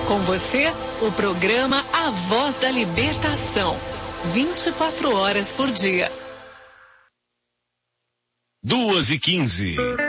Com você, o programa A Voz da Libertação. 24 horas por dia. 2h15.